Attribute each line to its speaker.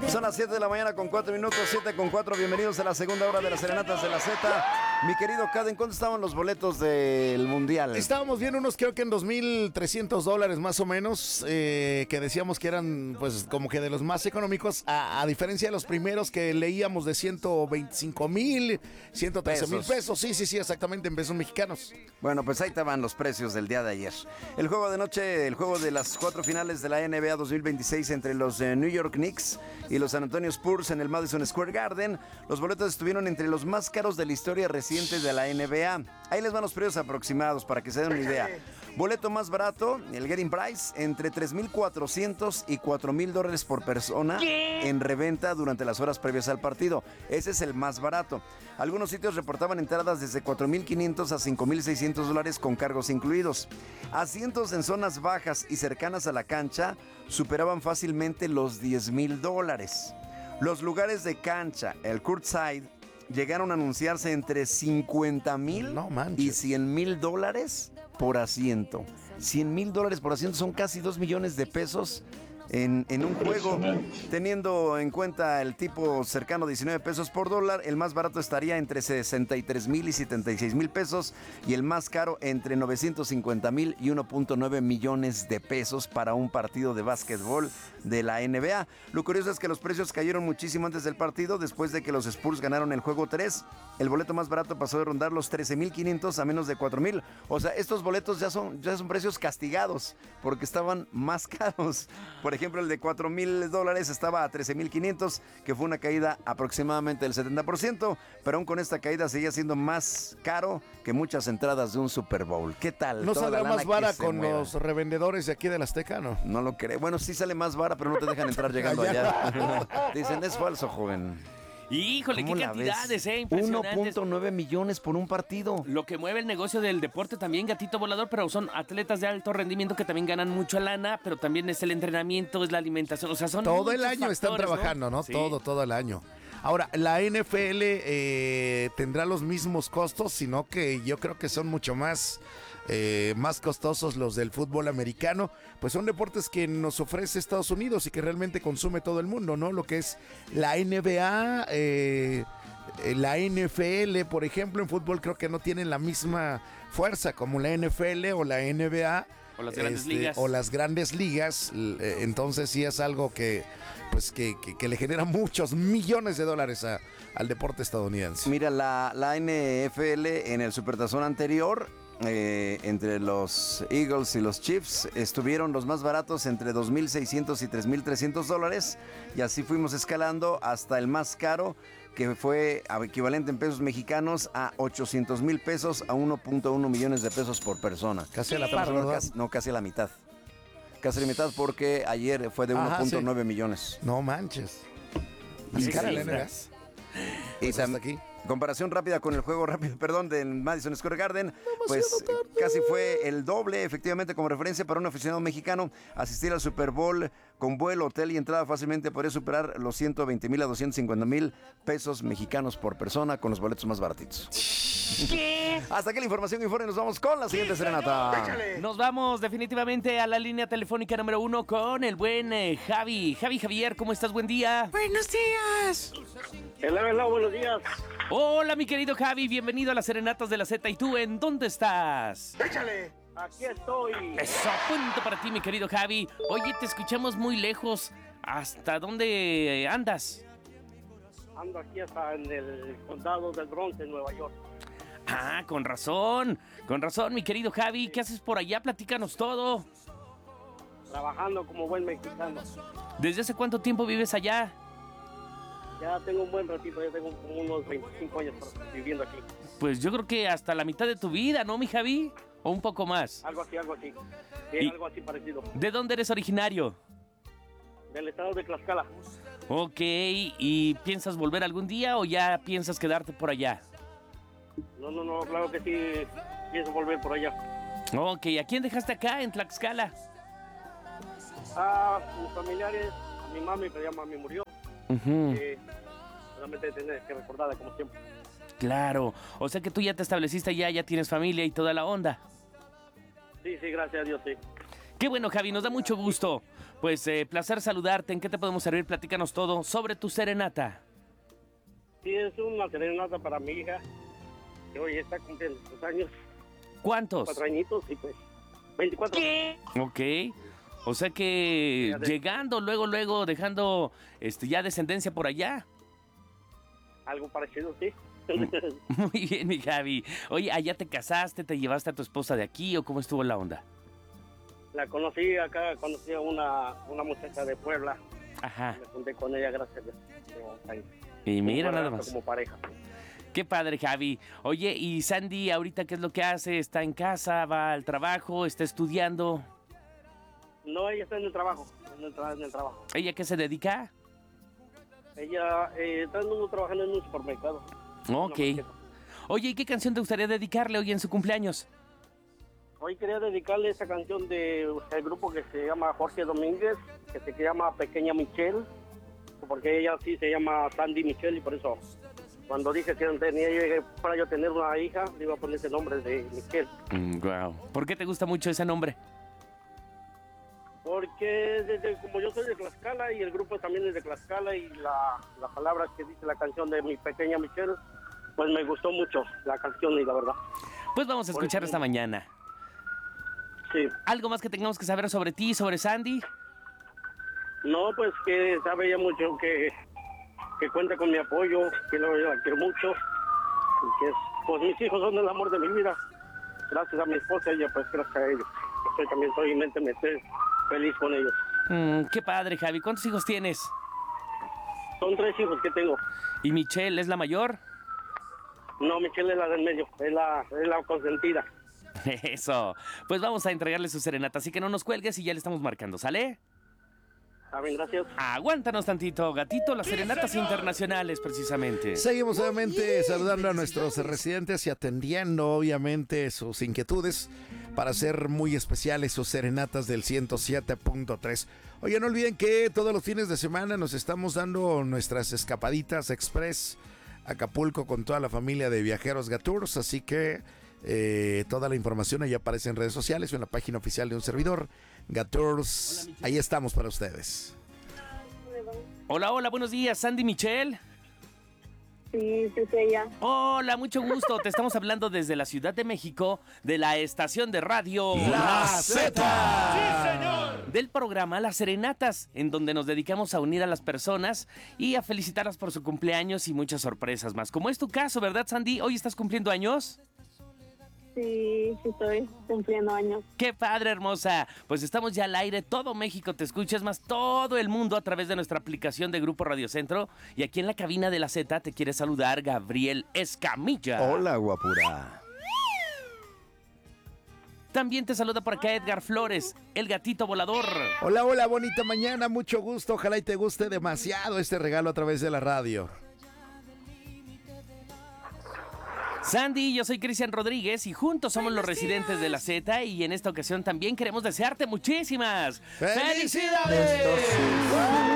Speaker 1: Son las 7 de la mañana con 4 minutos, 7 con 4. Bienvenidos a la segunda hora de las Serenatas de la Z. Mi querido Caden, ¿cuánto estaban los boletos del Mundial?
Speaker 2: Estábamos viendo unos, creo que en $2,300 más o menos, que decíamos que eran pues como que de los más económicos, a diferencia de los primeros que leíamos de 125,000, 113,000 pesos. Sí, exactamente, en pesos mexicanos.
Speaker 1: Bueno, pues ahí estaban los precios del día de ayer. El juego de noche, el juego de las 4 finales de la NBA 2026 entre los New York Knicks y los San Antonio Spurs en el Madison Square Garden. Los boletos estuvieron entre los más caros de la historia reciente de la NBA. Ahí les van los precios aproximados para que se den una idea. Boleto más barato, el Getting Price, entre $3,400 y $4,000 por persona en reventa durante las horas previas al partido. Ese es el más barato. Algunos sitios reportaban entradas desde $4,500 a $5,600 con cargos incluidos. Asientos en zonas bajas y cercanas a la cancha superaban fácilmente los $10,000. Los lugares de cancha, el courtside, llegaron a anunciarse entre $50,000 y $100,000 por asiento. $100,000 por asiento son casi 2 millones de pesos en un juego. Teniendo en cuenta el tipo cercano, 19 pesos por dólar, el más barato estaría entre 63,000 y 76,000 pesos y el más caro entre 950,000 y 1.9 millones de pesos para un partido de básquetbol de la NBA. Lo curioso es que los precios cayeron muchísimo antes del partido. Después de que los Spurs ganaron el juego 3, el boleto más barato pasó de rondar los 13,500 a menos de 4,000. O sea, estos boletos ya son precios castigados porque estaban más caros. Por ejemplo, el de $4,000 estaba a 13,500, que fue una caída aproximadamente del 70%, pero aún con esta caída seguía siendo más caro que muchas entradas de un Super Bowl. ¿Qué tal?
Speaker 2: ¿No saldrá más vara con los revendedores de aquí de la Azteca, no?
Speaker 1: No lo creo. Bueno, sí sale más vara, pero no te dejan entrar llegando allá. Dicen, es falso, joven.
Speaker 3: Híjole, qué cantidades, impresionantes.
Speaker 1: 1.9 millones por un partido.
Speaker 3: Lo que mueve el negocio del deporte también, gatito volador, pero son atletas de alto rendimiento que también ganan mucha lana, pero también es el entrenamiento, es la alimentación, o sea, son
Speaker 2: todo el año
Speaker 3: factores,
Speaker 2: están trabajando, ¿no?
Speaker 3: Sí.
Speaker 2: Todo el año. Ahora, la NFL tendrá los mismos costos, sino que yo creo que son mucho más costosos los del fútbol americano, pues son deportes que nos ofrece Estados Unidos y que realmente consume todo el mundo, ¿no? Lo que es la NBA, la NFL, por ejemplo, en fútbol creo que no tienen la misma fuerza como la NFL o la NBA.
Speaker 3: O las grandes ligas.
Speaker 2: O las grandes ligas, entonces sí es algo que pues que le genera muchos millones de dólares al deporte estadounidense.
Speaker 1: Mira, la NFL en el Supertazón anterior, entre los Eagles y los Chiefs, estuvieron los más baratos entre $2,600 y $3,300, y así fuimos escalando hasta el más caro, que fue equivalente en pesos mexicanos a 800,000 pesos a 1.1 millones de pesos por persona.
Speaker 2: Casi a la par, ¿verdad?
Speaker 1: Casi a la mitad. Casi a la mitad, porque ayer fue de 1.9 millones.
Speaker 2: No manches.
Speaker 3: Así
Speaker 2: cara
Speaker 3: sí,
Speaker 2: la NBA.
Speaker 1: Y
Speaker 2: Pues hasta aquí.
Speaker 1: Comparación rápida con el juego rápido, del Madison Square Garden, pues casi fue el doble, efectivamente, como referencia para un aficionado mexicano. Asistir al Super Bowl con vuelo, hotel y entrada fácilmente podría superar los 120,000 a 250,000 pesos mexicanos por persona con los boletos más baratitos.
Speaker 3: ¿Qué?
Speaker 1: Hasta aquí la información, Informe, nos vamos con la siguiente serenata.
Speaker 3: Nos vamos definitivamente a la línea telefónica número 1 con el buen Javier, ¿cómo estás? Buen día.
Speaker 4: Buenos días.
Speaker 5: Hello, buenos días.
Speaker 3: Hola, mi querido Javi, bienvenido a las Serenatas de la Z. ¿Y tú en dónde estás?
Speaker 5: Échale. Aquí estoy.
Speaker 3: Eso, punto para ti, mi querido Javi. Oye, te escuchamos muy lejos. ¿Hasta dónde andas?
Speaker 5: Ando aquí hasta en el condado del Bronx, en Nueva York.
Speaker 3: Ah, con razón, mi querido Javi. ¿Qué haces por allá? Platícanos todo.
Speaker 5: Trabajando como buen mexicano.
Speaker 3: ¿Desde hace cuánto tiempo vives allá?
Speaker 5: Ya tengo un buen ratito, ya tengo como unos 25 años viviendo aquí.
Speaker 3: Pues yo creo que hasta la mitad de tu vida, ¿no, mi Javi? ¿O un poco más?
Speaker 5: Algo así.
Speaker 3: ¿Y
Speaker 5: Algo así parecido.
Speaker 3: de dónde eres originario?
Speaker 5: Del estado de Tlaxcala.
Speaker 3: Ok, ¿y piensas volver algún día o ya piensas quedarte por allá?
Speaker 5: No, claro que sí, pienso volver por allá.
Speaker 3: Ok, ¿a quién dejaste acá en Tlaxcala?
Speaker 5: Mis familiares, a mi mami, pero ya mami murió. Solamente tenés que recordarla como siempre.
Speaker 3: Claro, o sea que tú ya te estableciste allá, ya tienes familia y toda la onda.
Speaker 5: Sí, gracias a Dios, sí.
Speaker 3: Qué bueno, Javi, nos da mucho gusto. Pues placer saludarte. ¿En qué te podemos servir? Platícanos todo sobre tu serenata.
Speaker 5: Sí, es una serenata para mi hija, que hoy está cumpliendo 2 años,
Speaker 3: ¿Cuántos?
Speaker 5: 4 añitos y pues 24.
Speaker 3: Ok. O sea que llegando, luego, dejando ya descendencia por allá.
Speaker 5: Algo parecido, sí.
Speaker 3: Muy bien, mi Javi. Oye, ¿allá te casaste, te llevaste a tu esposa de aquí o cómo estuvo la onda?
Speaker 5: La conocí acá, conocí a una muchacha de Puebla.
Speaker 3: Ajá.
Speaker 5: Me junté con ella, gracias a Dios. Ahí.
Speaker 3: Y mira
Speaker 5: Como
Speaker 3: nada
Speaker 5: pareja,
Speaker 3: más.
Speaker 5: Como pareja.
Speaker 3: Qué padre, Javi. Oye, ¿y Sandy ahorita qué es lo que hace? ¿Está en casa? ¿Va al trabajo? ¿Está estudiando?
Speaker 5: No, ella está en el trabajo, en el trabajo.
Speaker 3: ¿Ella qué se dedica?
Speaker 5: Ella está trabajando en un supermercado.
Speaker 3: Ok. Oye, ¿y qué canción te gustaría dedicarle hoy en su cumpleaños?
Speaker 5: Hoy quería dedicarle esa canción del grupo que se llama Jorge Domínguez, que se llama Pequeña Michelle, porque ella sí se llama Sandy Michelle y por eso cuando dije que tenía yo para yo tener una hija, le iba a poner ese nombre de Michelle.
Speaker 3: Wow. ¿Por qué te gusta mucho ese nombre?
Speaker 5: Porque como yo soy de Tlaxcala y el grupo también es de Tlaxcala y la palabra que dice la canción de mi pequeña Michelle, pues me gustó mucho la canción y la verdad.
Speaker 3: Pues vamos a escuchar esta mañana.
Speaker 5: Sí.
Speaker 3: ¿Algo más que tengamos que saber sobre ti, sobre Sandy?
Speaker 5: No, pues que sabe ella mucho que cuenta con mi apoyo, que la quiero mucho y que pues mis hijos son el amor de mi vida. Gracias a mi esposa, ella pues gracias a ellos. También estoy feliz con ellos.
Speaker 3: Qué padre, Javi. ¿Cuántos hijos tienes?
Speaker 5: Son 3 hijos que tengo.
Speaker 3: ¿Y Michelle es la mayor?
Speaker 5: No, Michelle es la del medio, es la consentida.
Speaker 3: Eso. Pues vamos a entregarle su serenata, así que no nos cuelgues y ya le estamos marcando, ¿sale?
Speaker 5: Está bien, gracias.
Speaker 3: Aguántanos tantito, gatito, las serenatas internacionales, precisamente.
Speaker 2: Seguimos obviamente saludando a nuestros residentes y atendiendo obviamente sus inquietudes para hacer muy especiales sus serenatas del 107.3. Oye, no olviden que todos los fines de semana nos estamos dando nuestras escapaditas express a Acapulco con toda la familia de Viajeros Gatours, así que toda la información ahí aparece en redes sociales o en la página oficial de un servidor, Gatours. Ahí estamos para ustedes.
Speaker 3: Hola, buenos días, Sandy Michelle.
Speaker 4: Sí, sí, soy ella.
Speaker 3: Hola, mucho gusto. Te estamos hablando desde la Ciudad de México, de la estación de radio
Speaker 2: La Z.
Speaker 3: ¡Sí, señor! Del programa Las Serenatas, en donde nos dedicamos a unir a las personas y a felicitarlas por su cumpleaños y muchas sorpresas más. Como es tu caso, ¿verdad, Sandy? ¿Hoy estás cumpliendo años?
Speaker 4: Sí, estoy cumpliendo años.
Speaker 3: ¡Qué padre, hermosa! Pues estamos ya al aire, todo México te escucha, es más, todo el mundo a través de nuestra aplicación de Grupo Radio Centro. Y aquí en la cabina de la Z te quiere saludar Gabriel Escamilla.
Speaker 1: Hola, guapura.
Speaker 3: También te saluda por acá Edgar Flores, el gatito volador.
Speaker 2: Hola, bonita mañana, mucho gusto. Ojalá y te guste demasiado este regalo a través de la radio.
Speaker 3: Sandy, yo soy Cristian Rodríguez y juntos somos los residentes de la Z y en esta ocasión también queremos desearte muchísimas ¡felicidades!